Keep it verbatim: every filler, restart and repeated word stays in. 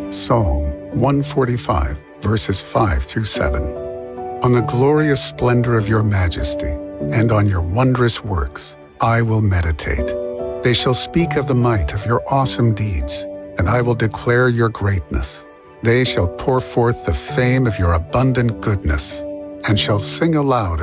Psalm one forty-five, verses five through seven. On the glorious splendor of your majesty, and on your wondrous works, I will meditate. They shall speak of the might of your awesome deeds, and I will declare your greatness. They shall pour forth the fame of your abundant goodness, and shall sing aloud